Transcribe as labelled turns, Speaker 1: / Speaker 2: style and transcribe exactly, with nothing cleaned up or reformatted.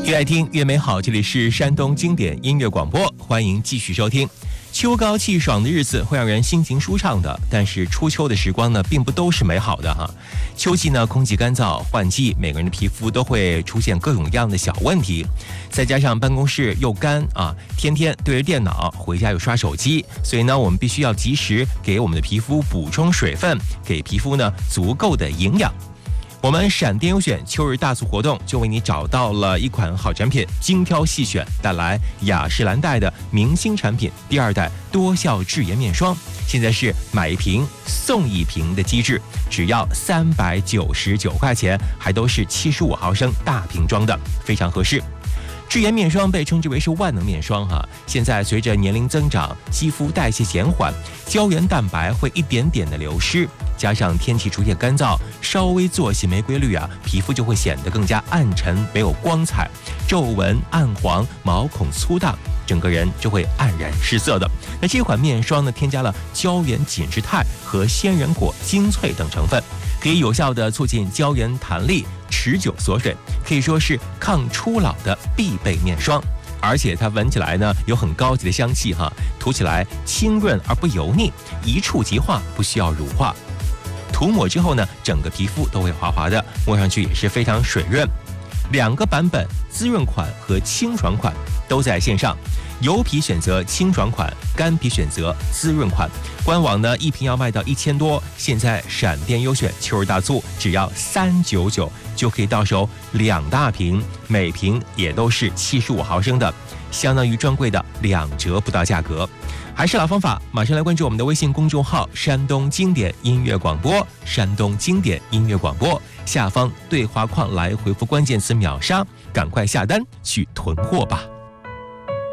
Speaker 1: 越爱听越美好，这里是山东经典音乐广播，欢迎继续收听。秋高气爽的日子会让人心情舒畅的，但是初秋的时光呢，并不都是美好的哈。秋季呢，空气干燥，换季，每个人的皮肤都会出现各种各样的小问题，再加上办公室又干啊，天天对着电脑，回家又刷手机，所以呢，我们必须要及时给我们的皮肤补充水分，给皮肤呢足够的营养。我们闪电优选秋日大促活动就为你找到了一款好产品，精挑细选带来雅诗兰黛的明星产品第二代多效智颜面霜，现在是买一瓶送一瓶的机制，只要三百九十九块钱，还都是七十五毫升大瓶装的，非常合适。智颜面霜被称之为是万能面霜哈，现在随着年龄增长，肌肤代谢减缓，胶原蛋白会一点点的流失，加上天气出现干燥，稍微作息没规律啊，皮肤就会显得更加暗沉，没有光彩，皱纹暗黄，毛孔粗大，整个人就会黯然失色的。那这款面霜呢，添加了胶原紧致肽和仙人果精粹等成分，可以有效的促进胶原弹力，持久锁水，可以说是抗初老的必备面霜。而且它闻起来呢有很高级的香气哈，涂起来清润而不油腻，一触即化，不需要乳化。涂抹之后呢，整个皮肤都会滑滑的，摸上去也是非常水润。两个版本，滋润款和清爽款都在线上，油皮选择清爽款，干皮选择滋润款。官网呢一瓶要卖到一千多，现在闪电优选秋日大促，只要三百九十九就可以到手两大瓶，每瓶也都是七十五毫升的，相当于专柜的两折不到价格。还是老方法，马上来关注我们的微信公众号山东经典音乐广播，山东经典音乐广播，下方对话框来回复关键词秒杀，赶快下单去囤货吧。